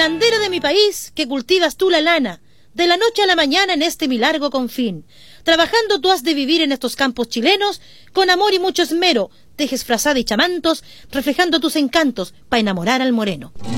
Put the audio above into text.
hilandera de mi país, que cultivas tú la lana, de la noche a la mañana en este mi largo confín. Trabajando tú has de vivir en estos campos chilenos, con amor y mucho esmero, tejes frazada y chamantos, reflejando tus encantos, pa' enamorar al moreno.